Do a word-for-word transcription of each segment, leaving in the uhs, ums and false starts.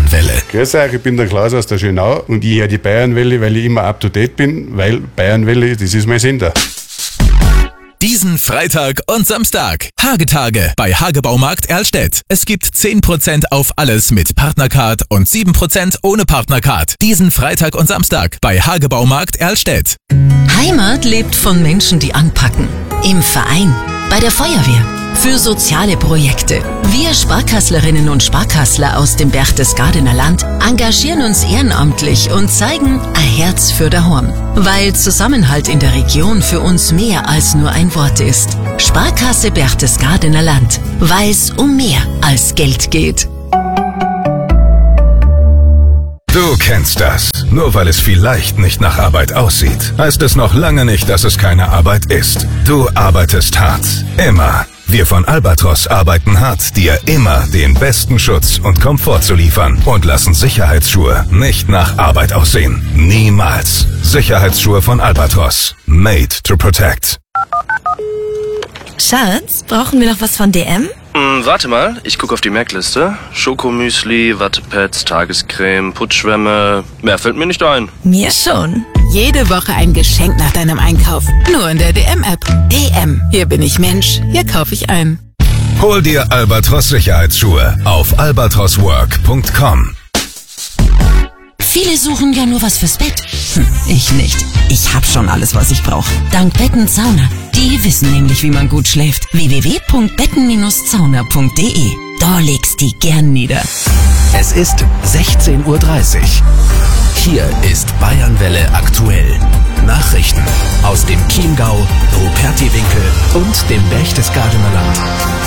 Bayernwelle. Grüß euch, ich bin der Klaus aus der Schönau und ich höre die Bayernwelle, weil ich immer up to date bin, weil Bayernwelle, das ist mein Sender. Diesen Freitag und Samstag. Hagetage bei Hagebaumarkt Erlstedt. Es gibt zehn Prozent auf alles mit Partnercard und sieben Prozent ohne Partnercard. Diesen Freitag und Samstag bei Hagebaumarkt Erlstedt. Heimat lebt von Menschen, die anpacken. Im Verein, bei der Feuerwehr, für soziale Projekte. Wir Sparkasslerinnen und Sparkassler aus dem Berchtesgadener Land engagieren uns ehrenamtlich und zeigen ein Herz für daheim. Weil Zusammenhalt in der Region für uns mehr als nur ein Wort ist. Sparkasse Berchtesgadener Land, weil es um mehr als Geld geht. Du kennst das. Nur weil es vielleicht nicht nach Arbeit aussieht, heißt es noch lange nicht, dass es keine Arbeit ist. Du arbeitest hart. Immer. Wir von Albatros arbeiten hart, dir immer den besten Schutz und Komfort zu liefern und lassen Sicherheitsschuhe nicht nach Arbeit aussehen. Niemals. Sicherheitsschuhe von Albatros. Made to protect. Schatz, brauchen wir noch was von D M? Hm, warte mal, ich gucke auf die Merkliste. Schokomüsli, Wattepads, Tagescreme, Putzschwämme. Mehr fällt mir nicht ein. Mir schon. Jede Woche ein Geschenk nach deinem Einkauf. Nur in der D M-App. D M. Hier bin ich Mensch. Hier kaufe ich ein. Hol dir Albatros Sicherheitsschuhe auf albatros work punkt com. Viele suchen ja nur was fürs Bett. Hm, ich nicht. Ich hab schon alles, was ich brauche. Dank Bettenzauna. Die wissen nämlich, wie man gut schläft. w w w punkt betten zauna punkt d e. Da legst die gern nieder. Es ist sechzehn Uhr dreißig. Hier ist Bayernwelle aktuell. Nachrichten aus dem Chiemgau, Rupertiwinkel und dem Berchtesgadener Land.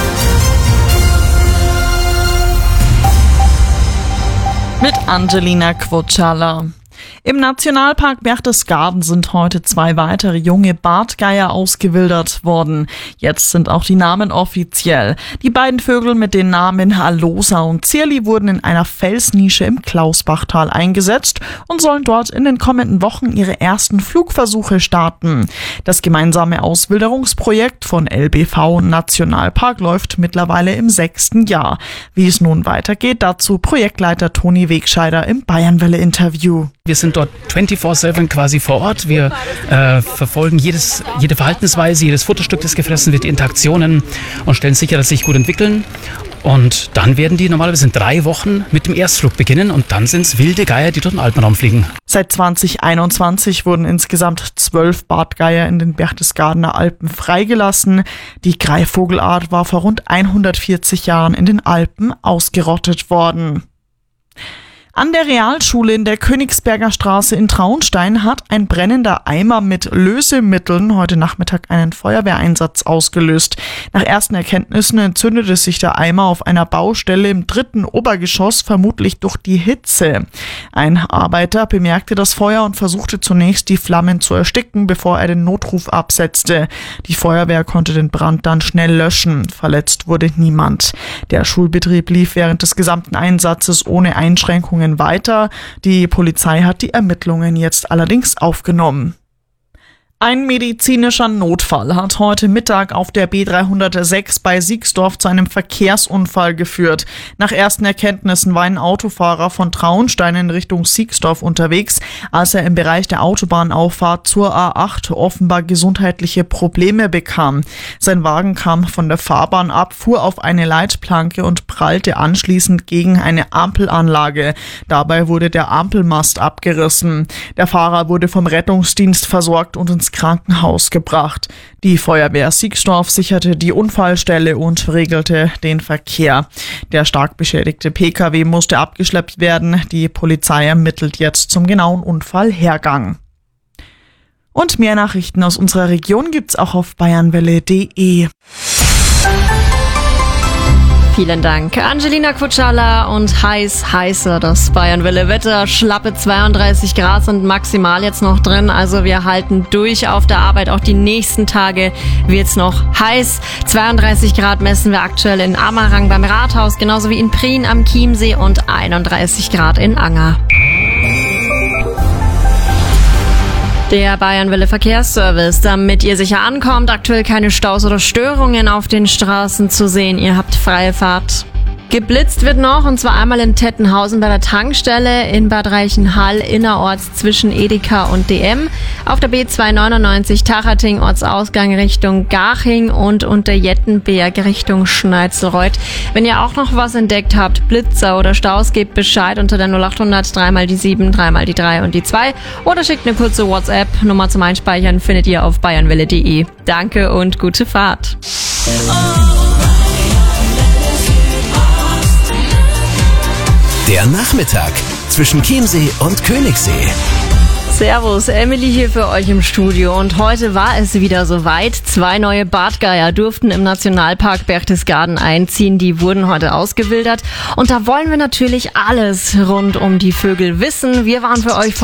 Mit Angelina Quotschala. Im Nationalpark Berchtesgaden sind heute zwei weitere junge Bartgeier ausgewildert worden. Jetzt sind auch die Namen offiziell. Die beiden Vögel mit den Namen Alosa und Zierli wurden in einer Felsnische im Klausbachtal eingesetzt und sollen dort in den kommenden Wochen ihre ersten Flugversuche starten. Das gemeinsame Auswilderungsprojekt von L B V und Nationalpark läuft mittlerweile im sechsten Jahr. Wie es nun weitergeht, dazu Projektleiter Toni Wegscheider im Bayernwelle-Interview. Wir sind dort vierundzwanzig sieben quasi vor Ort. Wir äh, verfolgen jedes, jede Verhaltensweise, jedes Futterstück, das gefressen wird, die Interaktionen und stellen sicher, dass sie sich gut entwickeln. Und dann werden die normalerweise in drei Wochen mit dem Erstflug beginnen und dann sind es wilde Geier, die durch den Alpenraum fliegen. Seit zwanzig einundzwanzig wurden insgesamt zwölf Bartgeier in den Berchtesgadener Alpen freigelassen. Die Greifvogelart war vor rund hundertvierzig Jahren in den Alpen ausgerottet worden. An der Realschule in der Königsberger Straße in Traunstein hat ein brennender Eimer mit Lösemitteln heute Nachmittag einen Feuerwehreinsatz ausgelöst. Nach ersten Erkenntnissen entzündete sich der Eimer auf einer Baustelle im dritten Obergeschoss, vermutlich durch die Hitze. Ein Arbeiter bemerkte das Feuer und versuchte zunächst die Flammen zu ersticken, bevor er den Notruf absetzte. Die Feuerwehr konnte den Brand dann schnell löschen. Verletzt wurde niemand. Der Schulbetrieb lief während des gesamten Einsatzes ohne Einschränkungen weiter. Die Polizei hat die Ermittlungen jetzt allerdings aufgenommen. Ein medizinischer Notfall hat heute Mittag auf der B dreihundertsechs bei Siegsdorf zu einem Verkehrsunfall geführt. Nach ersten Erkenntnissen war ein Autofahrer von Traunstein in Richtung Siegsdorf unterwegs, als er im Bereich der Autobahnauffahrt zur A acht offenbar gesundheitliche Probleme bekam. Sein Wagen kam von der Fahrbahn ab, fuhr auf eine Leitplanke und prallte anschließend gegen eine Ampelanlage. Dabei wurde der Ampelmast abgerissen. Der Fahrer wurde vom Rettungsdienst versorgt und ins Krankenhaus gebracht. Die Feuerwehr Siegsdorf sicherte die Unfallstelle und regelte den Verkehr. Der stark beschädigte Pkw musste abgeschleppt werden. Die Polizei ermittelt jetzt zum genauen Unfallhergang. Und mehr Nachrichten aus unserer Region gibt's auch auf bayernwelle punkt de. Vielen Dank. Angelina Quotschala und heiß, heißer das Bayernwelle Wetter. Schlappe zweiunddreißig Grad sind maximal jetzt noch drin. Also wir halten durch auf der Arbeit. Auch die nächsten Tage wird's noch heiß. zweiunddreißig Grad messen wir aktuell in Amarang beim Rathaus, genauso wie in Prien am Chiemsee und einunddreißig Grad in Anger. Der Bayernwelle Verkehrsservice, damit ihr sicher ankommt, aktuell keine Staus oder Störungen auf den Straßen zu sehen. Ihr habt freie Fahrt. Geblitzt wird noch, und zwar einmal in Tettenhausen bei der Tankstelle, in Bad Reichenhall innerorts zwischen Edeka und D M, auf der B zweihundertneunundneunzig Tachating Ortsausgang Richtung Garching und unter Jettenberg Richtung Schneizelreuth. Wenn ihr auch noch was entdeckt habt, Blitzer oder Staus, gebt Bescheid unter der null achthundert drei mal die sieben, drei mal die drei und die zwei oder schickt eine kurze WhatsApp. Nummer zum Einspeichern findet ihr auf bayernwelle punkt de. Danke und gute Fahrt. Der Nachmittag zwischen Chiemsee und Königssee. Servus, Emily hier für euch im Studio und heute war es wieder soweit. Zwei neue Bartgeier durften im Nationalpark Berchtesgaden einziehen. Die wurden heute ausgewildert und da wollen wir natürlich alles rund um die Vögel wissen. Wir waren für euch